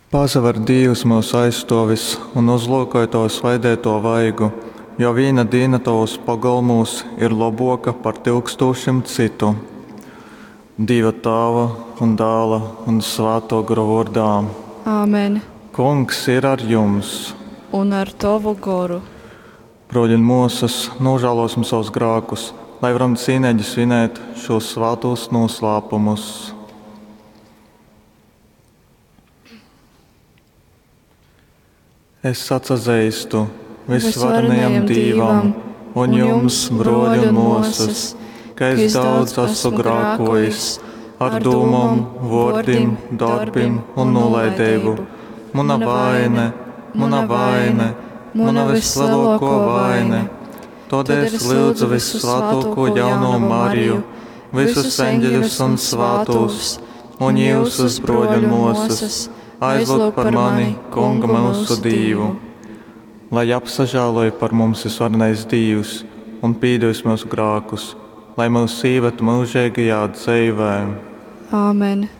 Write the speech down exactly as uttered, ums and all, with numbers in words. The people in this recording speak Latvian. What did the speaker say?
Pasaver Dievs mūs aizstovis un uzlūkoj to svaidēto vaigu, jo viena diena tos pagalmūs ir loboka par tilkstošiem citu. Dieva Tēva un Dēla un Svēto garu vārdā. Āmen. Kungs ir ar jums. Un ar tavu garu. Proļin mūsas, nožēlosim savus grākus, lai varam cīnēģi svinēt šos svētos noslēpumus. Es sacazēstu visvarenajam Dievam un jums, broļi un mūsas, ka es daudz esmu grēkojis ar domām, vārdiem, darbiem un nolaidību. Mana vaina, mana vaina, mana vislielākā vaina. Tad es lūdzu visvētāko jauno Mariju, visus eņģeļus un svētos, un jūsus, broļi un mūsas, aizlūg par mani, Kunga mūsu Dievu, lai apsažāloja par mums visvarenais Dievs un pīdīs mūsu grēkus, lai mūs ievetu mūžīgajā dzīvē. Āmen.